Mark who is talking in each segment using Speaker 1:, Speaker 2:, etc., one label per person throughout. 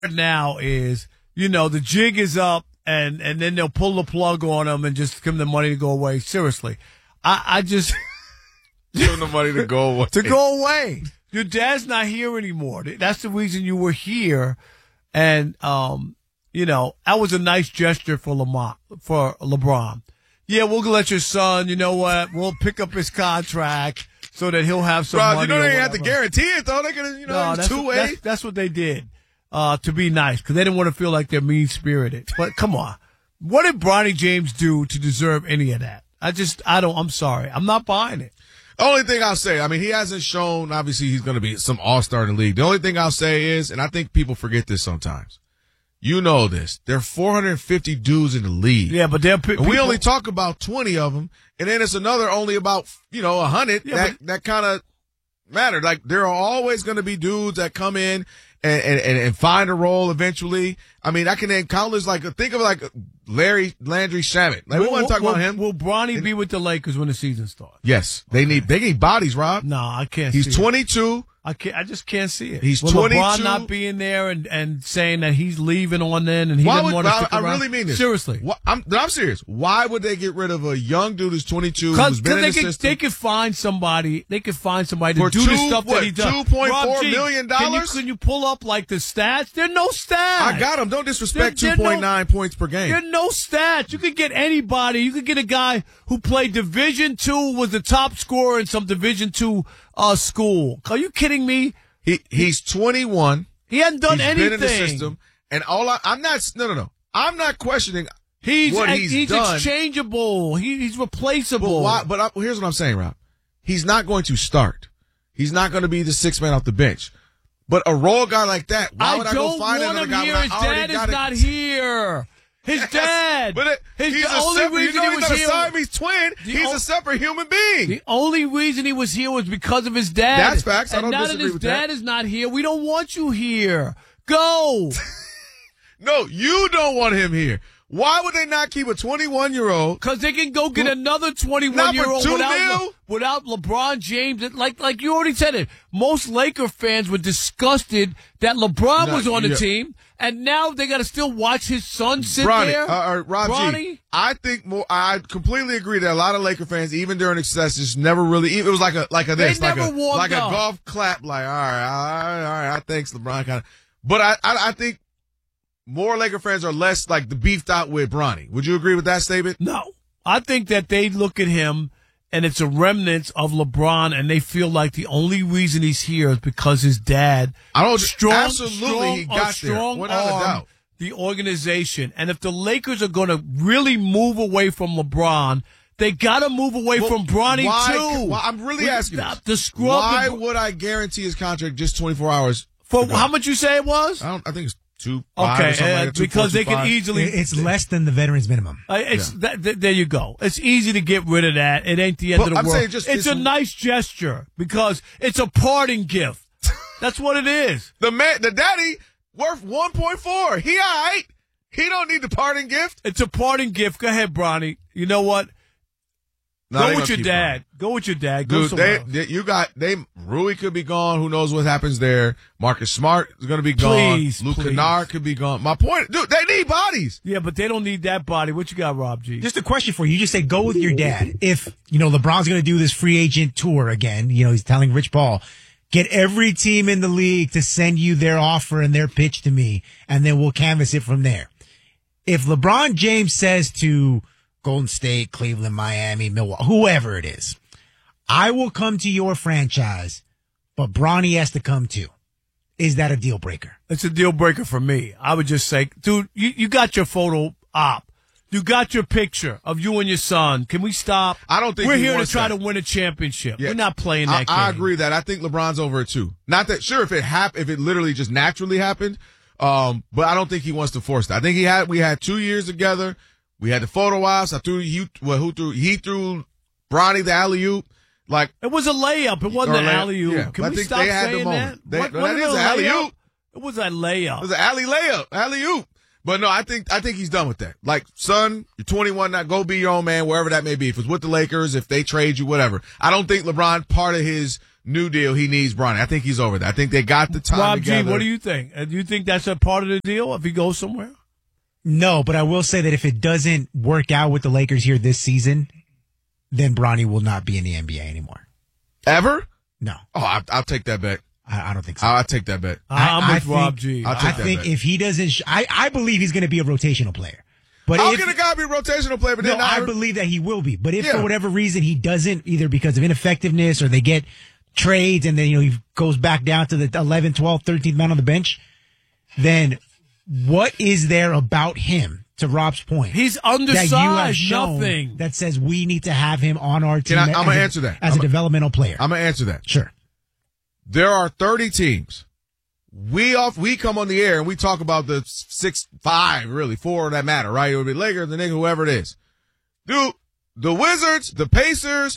Speaker 1: now is, the jig is up and then they'll pull the plug on them and just give them the money to go away. Seriously. I just
Speaker 2: give them the money to go away.
Speaker 1: To go away. Your dad's not here anymore. That's the reason you were here. And, that was a nice gesture for LeBron. Yeah, we'll let your son, you know what? We'll pick up his contract so that he'll have some money.
Speaker 2: They ain't have to guarantee it, though. They're going to, two-way.
Speaker 1: That's what they did, to be nice, because they didn't want to feel like they're mean-spirited. But come on. What did Bronny James do to deserve any of that? I'm sorry. I'm not buying it.
Speaker 2: The only thing I'll say, he hasn't shown, obviously, he's going to be some all-star in the league. The only thing I'll say is, and I think people forget this sometimes, you know this, there are 450 dudes in the league.
Speaker 1: Yeah, but
Speaker 2: we only talk about 20 of them, and then it's another only about, 100 that kind of matter. Like, there are always going to be dudes that come in and find a role eventually. I can name countless, think of Landry Shamet. We want to talk about him.
Speaker 1: Will Bronny be with the Lakers when the season starts?
Speaker 2: Yes. They need bodies, Rob.
Speaker 1: No, I can't
Speaker 2: see it. He's 22.
Speaker 1: I just can't see it.
Speaker 2: He's 22.
Speaker 1: LeBron not being there and saying that he's leaving on then and he doesn't want to stick around.
Speaker 2: I really mean this.
Speaker 1: Seriously.
Speaker 2: I'm serious. Why would they get rid of a young dude who's 22 who's been in the system?
Speaker 1: They could find somebody. They could find somebody to do the stuff that he does.
Speaker 2: $2.4 million?
Speaker 1: Can you pull up the stats? There are no stats.
Speaker 2: I got them. Don't disrespect 2.9 points per game.
Speaker 1: There are no stats. You could get anybody. You could get a guy who played Division II, was the top scorer in some Division II school. Are you kidding me?
Speaker 2: He's 21.
Speaker 1: He hasn't done anything.
Speaker 2: He's been in the system, and I'm not questioning what he's done.
Speaker 1: He's exchangeable. He's replaceable.
Speaker 2: But here's what I'm saying, Rob. He's not going to start. He's not going to be the sixth man off the bench. But a role guy like that, why would I go find another guy?
Speaker 1: His dad is not here. His dad.
Speaker 2: He's the only reason he was here. Siamese twin. He's a separate human being.
Speaker 1: The only reason he was here was because of his dad.
Speaker 2: That's facts. I don't disagree with that.
Speaker 1: Now that his dad is not here, we don't want you here. Go.
Speaker 2: No, you don't want him here. Why would they not keep a 21-year-old?
Speaker 1: Because they can go get another 21-year-old without LeBron James. Like you already said it. Most Laker fans were disgusted that LeBron was on the team, and now they got to still watch his son sit there.
Speaker 2: Rob G, I completely agree that a lot of Laker fans, even during success, just never really. It was like a golf clap. Like, all right, thanks, LeBron. Kind of, but I think. More Laker fans are less the beefed out with Bronny. Would you agree with that statement?
Speaker 1: No. I think that they look at him and it's a remnant of LeBron and they feel like the only reason he's here is because his dad
Speaker 2: he got
Speaker 1: strong
Speaker 2: there, without a doubt.
Speaker 1: The organization. And if the Lakers are going to really move away from LeBron, they got to move away from Bronny too.
Speaker 2: I'm really asking why would I guarantee his contract just 24 hours?
Speaker 1: For how much you say it was?
Speaker 2: I think it's 2.5
Speaker 1: Okay, because they can easily.
Speaker 3: It's less than the veterans minimum.
Speaker 1: There you go. It's easy to get rid of that. It ain't the end of the world. It's a nice gesture because it's a parting gift. That's what it is.
Speaker 2: The daddy worth 1.4. He all right. He don't need the parting gift.
Speaker 1: It's a parting gift. Go ahead, Bronny. You know what? Go with your dad. Go with your dad.
Speaker 2: Dude, Rui could be gone. Who knows what happens there? Marcus Smart is going to be gone. Luke Kennard could be gone. My point, dude, they need bodies.
Speaker 1: Yeah, but they don't need that body. What you got, Rob G?
Speaker 3: Just a question for you. You just say go with your dad. If, LeBron's going to do this free agent tour again, he's telling Rich Paul, get every team in the league to send you their offer and their pitch to me, and then we'll canvas it from there. If LeBron James says to Golden State, Cleveland, Miami, Milwaukee, whoever it is, I will come to your franchise, but Bronny has to come too. Is that a deal breaker?
Speaker 1: It's a deal breaker for me. I would just say, dude, you got your photo op. You got your picture of you and your son. Can we stop?
Speaker 2: I don't think
Speaker 1: we're here to try to win a championship. Yeah. We're not playing that game.
Speaker 2: I agree with that. I think LeBron's over it too. Not that sure if it literally just naturally happened. But I don't think he wants to force that. I think we had 2 years together. We had the photo ops. He threw Bronny the alley-oop.
Speaker 1: It was a layup. It wasn't an alley-oop.
Speaker 2: Yeah,
Speaker 1: Can we stop saying that?
Speaker 2: That is an alley-oop.
Speaker 1: It was a layup.
Speaker 2: It was an alley-oop. But no, I think he's done with that. Son, you're 21 now. Go be your own man, wherever that may be. If it's with the Lakers, if they trade you, whatever. I don't think LeBron, part of his new deal. He needs Bronny. I think he's over that. I think they got the time
Speaker 1: Rob
Speaker 2: together.
Speaker 1: G, what do you think? Do you think that's a part of the deal if he goes somewhere?
Speaker 3: No, but I will say that if it doesn't work out with the Lakers here this season, then Bronny will not be in the NBA anymore.
Speaker 2: Ever?
Speaker 3: No.
Speaker 2: Oh, I'll take that bet.
Speaker 3: I don't think so.
Speaker 2: I'll take that bet.
Speaker 1: I'm with Rob G.
Speaker 3: I think if he doesn't, I believe he's going to be a rotational player. But
Speaker 2: how can a guy be a rotational player? But
Speaker 3: I believe that he will be. But if for whatever reason he doesn't, either because of ineffectiveness or they get trades and then he goes back down to the 11th, 12th, 13th man on the bench, then what is there about him, to Rob's point?
Speaker 1: He's undersized.
Speaker 3: That you have shown
Speaker 1: nothing
Speaker 3: that says we need to have him on our team.
Speaker 2: I'm going to answer that.
Speaker 3: As a developmental player.
Speaker 2: I'm going to answer that.
Speaker 3: Sure.
Speaker 2: There are 30 teams. We come on the air and we talk about the 5, really, 4 that matter, right? It would be Lakers, the Knicks, whoever it is. Dude, the Wizards, the Pacers,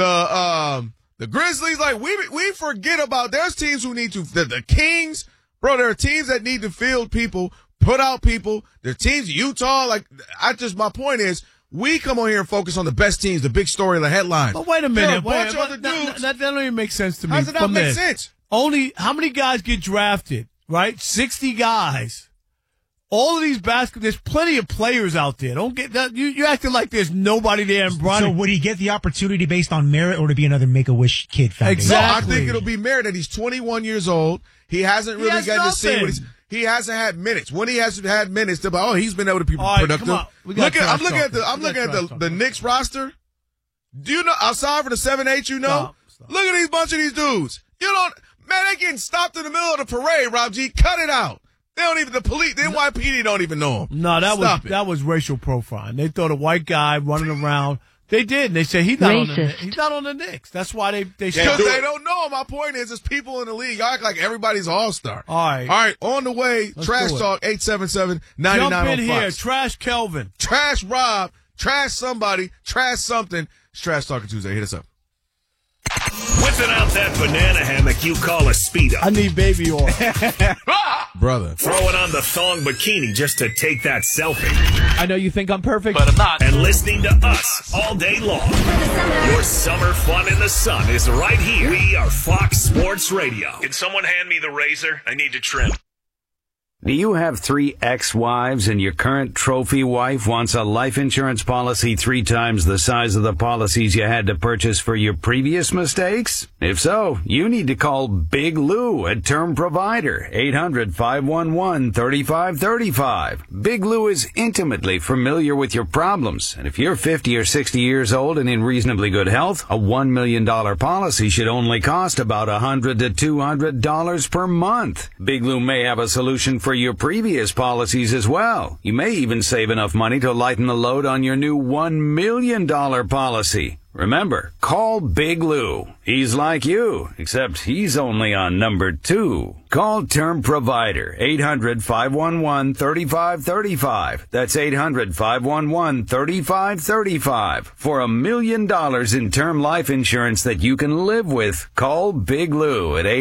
Speaker 2: the Grizzlies, like we forget about. There's teams who need to. The Kings, bro. There are teams that need to field people, put out people. There are teams, Utah. Like my point is, we come on here and focus on the best teams, the big story, the headlines.
Speaker 1: But wait a minute.
Speaker 2: That
Speaker 1: don't even make sense to me.
Speaker 2: How does it not make sense?
Speaker 1: How many guys get drafted, right? 60 guys. All of these there's plenty of players out there. Don't get that. You acting like there's nobody there in Bronny.
Speaker 3: So would he get the opportunity based on merit or to be another Make-A-Wish kid foundation?
Speaker 1: Exactly.
Speaker 2: No, I think it'll be merit that he's 21 years old. He hasn't really gotten to see what he hasn't had minutes. When he has had minutes, they're like, he's been able to be productive.
Speaker 1: I'm
Speaker 2: looking at the Knicks roster. Do you know, outside for the 7-8, Stop. Look at these bunch of these dudes. They getting stopped in the middle of the parade, Rob G. Cut it out. They don't even, the police, the NYPD don't even know him.
Speaker 1: No, that was racial profiling. They thought a white guy running around. They did. And they said he's not on the Knicks. That's why they
Speaker 2: because they don't know. My point is, people in the league act like everybody's all-star.
Speaker 1: All right.
Speaker 2: On the way, Trash Talk 877-99
Speaker 1: Jump in here.
Speaker 2: Fox.
Speaker 1: Trash Kelvin.
Speaker 2: Trash Rob. Trash somebody. Trash something. It's Trash Talking Tuesday. Hit us up.
Speaker 4: Whipping out that banana hammock you call a Speedo.
Speaker 1: I need baby oil.
Speaker 2: Brother.
Speaker 4: Throwing on the thong bikini just to take that selfie.
Speaker 5: I know you think I'm perfect, but I'm not.
Speaker 4: And listening to us all day long. Your summer fun in the sun is right here. We are Fox Sports Radio. Can someone hand me the razor? I need to trim.
Speaker 6: Do you have 3 ex-wives and your current trophy wife wants a life insurance policy 3 times the size of the policies you had to purchase for your previous mistakes? If so, you need to call Big Lou at Term Provider, 800-511-3535. Big Lou is intimately familiar with your problems, and if you're 50 or 60 years old and in reasonably good health, a $1 million policy should only cost about $100 to $200 per month. Big Lou may have a solution for your previous policies as well. You may even save enough money to lighten the load on your new $1 million policy. Remember, call Big Lou. He's like you, except he's only on number 2. Call Term Provider, 800-511-3535. That's 800-511-3535. For $1 million in term life insurance that you can live with, call Big Lou at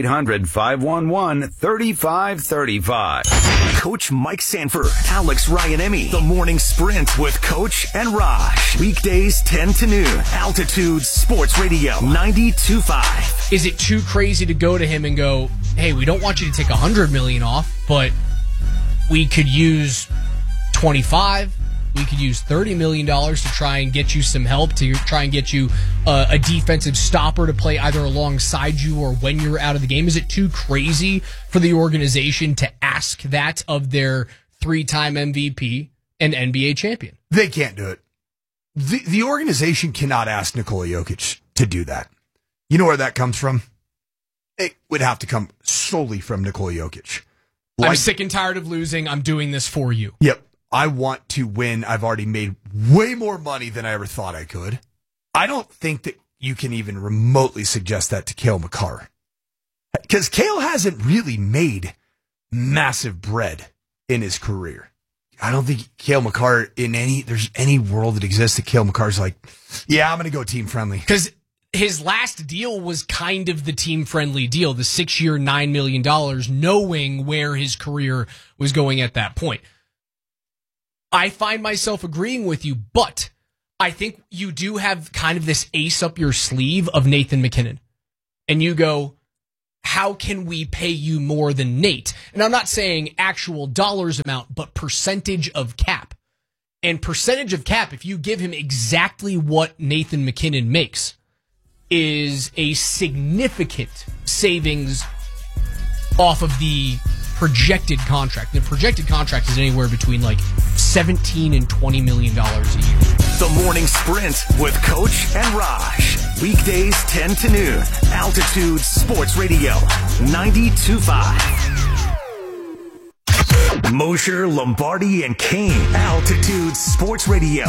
Speaker 6: 800-511-3535.
Speaker 4: Coach Mike Sanford, Alex Ryan-Emy, The Morning Sprint with Coach and Raj. Weekdays 10 to noon. Altitude Sports Radio 92.5.
Speaker 5: Is it too crazy to go to him and go, hey, we don't want you to take $100 million off, but we could use 25. We could use $30 million to try and get you some help, to try and get you a defensive stopper to play either alongside you or when you're out of the game. Is it too crazy for the organization to ask that of their 3-time MVP and NBA champion?
Speaker 7: They can't do it. The organization cannot ask Nikola Jokic to do that. You know where that comes from? It would have to come solely from Nikola Jokic.
Speaker 5: I'm sick and tired of losing. I'm doing this for you.
Speaker 7: Yep. I want to win. I've already made way more money than I ever thought I could. I don't think that you can even remotely suggest that to Cale Makar. Because Cale hasn't really made massive bread in his career. I don't think Cale Makar there's any world that exists that Cale Makar's like, yeah, I'm going to go team friendly.
Speaker 5: Because his last deal was kind of the team friendly deal, the 6-year, $9 million, knowing where his career was going at that point. I find myself agreeing with you, but I think you do have kind of this ace up your sleeve of Nathan McKinnon. and you go, how can we pay you more than Nate? And I'm not saying actual dollars amount, but percentage of cap. And percentage of cap, if you give him exactly what Nathan MacKinnon makes, is a significant savings off of the projected contract. The projected contract is anywhere between like $17 and $20 million a year.
Speaker 4: The Morning Sprint with Coach and Raj. Weekdays 10 to noon. Altitude Sports Radio 92.5. Mosher, Lombardi, and Kane. Altitude Sports Radio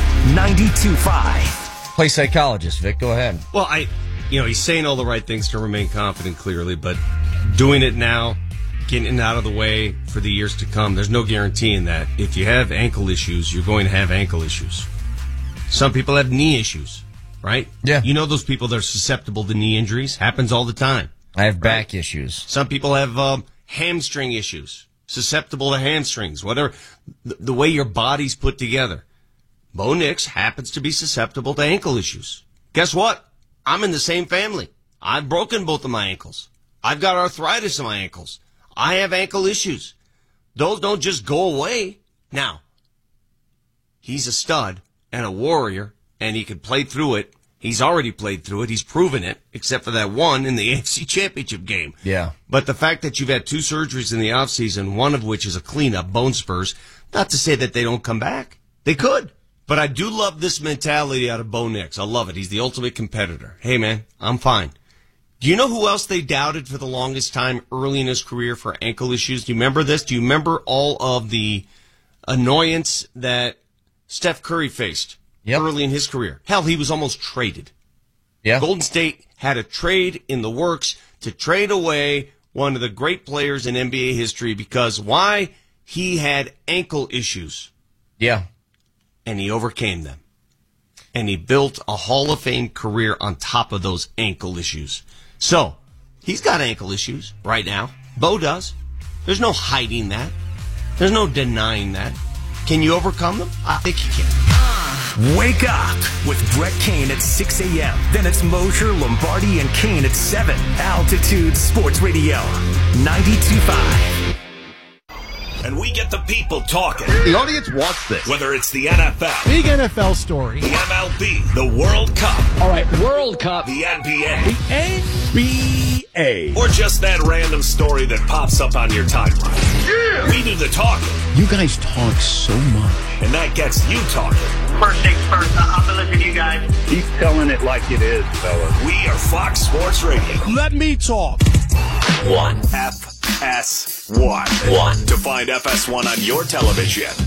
Speaker 4: 92.5.
Speaker 8: Play psychologist, Vic. Go ahead.
Speaker 9: Well, he's saying all the right things to remain confident, clearly, but doing it now, getting it out of the way for the years to come, there's no guaranteeing that. If you have ankle issues, you're going to have ankle issues. Some people have knee issues, right?
Speaker 8: Yeah.
Speaker 9: You know those people that are susceptible to knee injuries? Happens all the time.
Speaker 8: I have back issues.
Speaker 9: Some people have hamstring issues, susceptible to hamstrings, whatever, the way your body's put together. Bo Nix happens to be susceptible to ankle issues. Guess what? I'm in the same family. I've broken both of my ankles. I've got arthritis in my ankles. I have ankle issues. Those don't just go away. Now, he's a stud and a warrior, and he can play through it. He's already played through it. He's proven it, except for that one in the AFC Championship game.
Speaker 8: Yeah.
Speaker 9: But the fact that you've had 2 surgeries in the offseason, one of which is a cleanup, bone spurs, not to say that they don't come back. They could. But I do love this mentality out of Bo Nix. I love it. He's the ultimate competitor. Hey, man, I'm fine. Do you know who else they doubted for the longest time early in his career for ankle issues? Do you remember this? Do you remember all of the annoyance that Steph Curry faced early in his career? Hell, he was almost traded.
Speaker 8: Yeah.
Speaker 9: Golden State had a trade in the works to trade away one of the great players in NBA history because why? He had ankle issues.
Speaker 8: Yeah.
Speaker 9: And he overcame them. And he built a Hall of Fame career on top of those ankle issues. So, he's got ankle issues right now. Bo does. There's no hiding that. There's no denying that. Can you overcome them? I think you can.
Speaker 4: Wake up with Brett Kane at 6 a.m. Then it's Mosher, Lombardi, and Kane at 7. Altitude Sports Radio 92.5. And we get the people talking.
Speaker 10: The audience wants this.
Speaker 4: Whether it's the NFL,
Speaker 3: Big NFL story.
Speaker 4: the MLB, the World Cup,
Speaker 11: All right, World Cup.
Speaker 4: the NBA,
Speaker 11: NBA.
Speaker 4: or just that random story that pops up on your timeline.
Speaker 10: Yeah!
Speaker 4: We do the talking,
Speaker 11: You guys talk so much.
Speaker 4: and that gets you talking.
Speaker 12: First things first, I'll be listening to you guys.
Speaker 10: Keep telling it like it is, fellas.
Speaker 4: We are Fox Sports Radio.
Speaker 11: Let me talk.
Speaker 4: FS1. To find FS1 on your television,